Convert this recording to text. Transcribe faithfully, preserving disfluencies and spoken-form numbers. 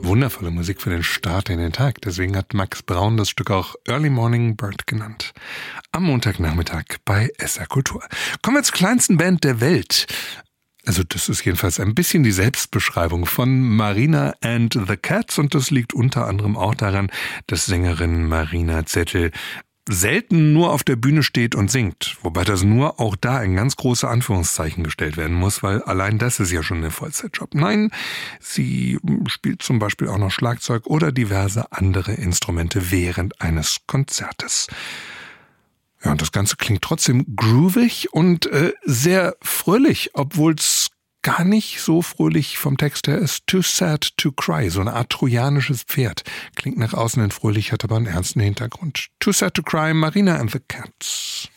Wundervolle Musik für den Start in den Tag. Deswegen hat Max Braun das Stück auch Early Morning Bird genannt. Am Montagnachmittag bei S R Kultur. Kommen wir zur kleinsten Band der Welt. Also das ist jedenfalls ein bisschen die Selbstbeschreibung von Marina and the Cats und das liegt unter anderem auch daran, dass Sängerin Marina Zettel selten nur auf der Bühne steht und singt, wobei das nur auch da in ganz große Anführungszeichen gestellt werden muss, weil allein das ist ja schon ein Vollzeitjob. Nein, sie spielt zum Beispiel auch noch Schlagzeug oder diverse andere Instrumente während eines Konzertes. Ja, und das Ganze klingt trotzdem groovig und äh, sehr fröhlich, obwohl es gar nicht so fröhlich vom Text her ist. Too sad to cry, so eine Art trojanisches Pferd. Klingt nach außen hin fröhlich, hat aber einen ernsten Hintergrund. Too sad to cry, Marina and the Cats.